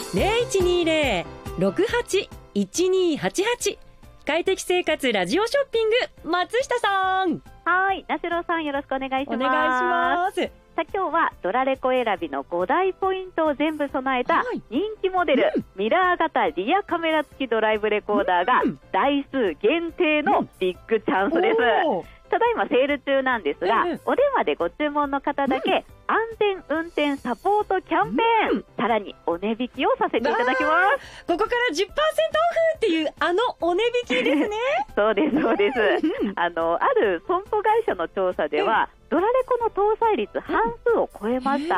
0120-68-1288。快適生活ラジオショッピング、松下さん。 はい、ナシロさんよろしくお願いします。 お願いします。 さあ今日はドラレコ選びの5大ポイントを全部備えた人気モデル、ミラー型リアカメラ付きドライブレコーダーが台数限定のビッグチャンスです。ただいまセール中なんですが、お電話でご注文の方だけ安全運転サポートキャンペーン、さらにお値引きをさせていただきます。 ここから 10% オフっていうお値引きですね。 そうですそうです。ある損保会社の調査では、ドラレコの搭載率半数を超えました。